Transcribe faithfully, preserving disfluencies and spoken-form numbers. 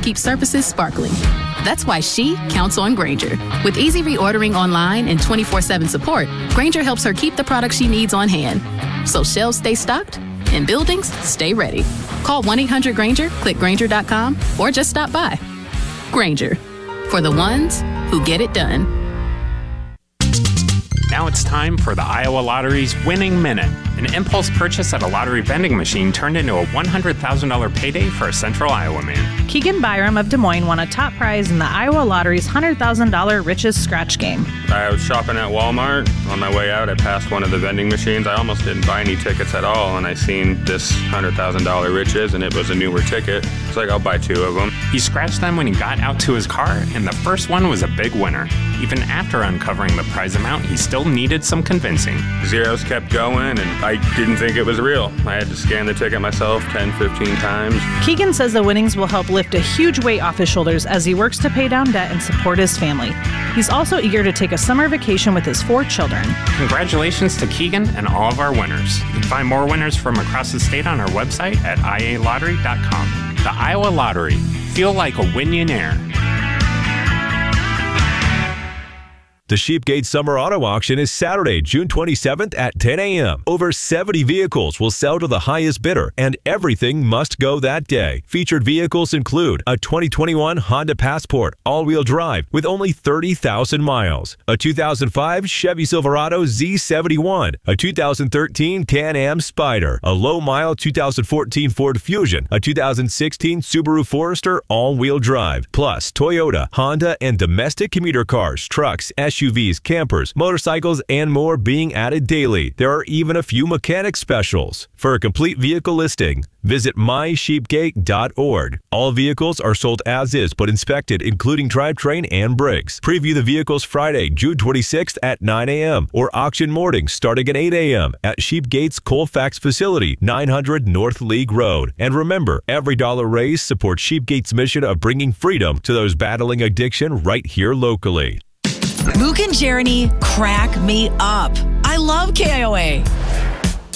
keep surfaces sparkling. That's why she counts on Grainger. With easy reordering online and twenty-four seven support, Grainger helps her keep the products she needs on hand. So shelves stay stocked and buildings stay ready. Call one eight hundred Grainger, click Grainger dot com, or just stop by. Grainger, for the ones who get it done. Now it's time for the Iowa Lottery's Winning Minute. An impulse purchase at a lottery vending machine turned into a one hundred thousand dollars payday for a Central Iowa man. Keegan Byram of Des Moines won a top prize in the Iowa Lottery's one hundred thousand dollars Riches Scratch game. I was shopping at Walmart. On my way out, I passed one of the vending machines. I almost didn't buy any tickets at all, and I seen this one hundred thousand dollars Riches, and it was a newer ticket. It's like, I'll buy two of them. He scratched them when he got out to his car, and the first one was a big winner. Even after uncovering the prize amount, he still needed some convincing. Zeros kept going, and I didn't think it was real. I had to scan the ticket myself ten, fifteen times. Keegan says the winnings will help lift a huge weight off his shoulders as he works to pay down debt and support his family. He's also eager to take a summer vacation with his four children. Congratulations to Keegan and all of our winners. You can find more winners from across the state on our website at I A lottery dot com. The Iowa Lottery. Feel like a Winionaire. The Sheepgate Summer Auto Auction is Saturday, June twenty-seventh at ten a.m. Over seventy vehicles will sell to the highest bidder, and everything must go that day. Featured vehicles include a twenty twenty-one Honda Passport all-wheel drive with only thirty thousand miles, a two thousand five Chevy Silverado Z seventy-one, a two thousand thirteen Can-Am Spyder, a low-mile two thousand fourteen Ford Fusion, a two thousand sixteen Subaru Forester all-wheel drive, plus Toyota, Honda, and domestic commuter cars, trucks, S U Vs, campers, motorcycles, and more being added daily. There are even a few mechanic specials. For a complete vehicle listing, visit my sheepgate dot org. All vehicles are sold as is but inspected, including drivetrain and brakes. Preview the vehicles Friday, June twenty-sixth at nine a.m. or auction mornings starting at eight a.m. at Sheepgate's Colfax facility, nine hundred North League Road. And remember, every dollar raised supports Sheepgate's mission of bringing freedom to those battling addiction right here locally. Mook and Jeremy crack me up. I love K I O A.